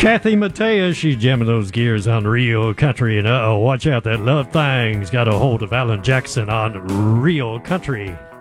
Kathy Mattea, she's jamming those gears on Real Country. And watch out, that Love Thing's got a hold of Alan Jackson on Real Country.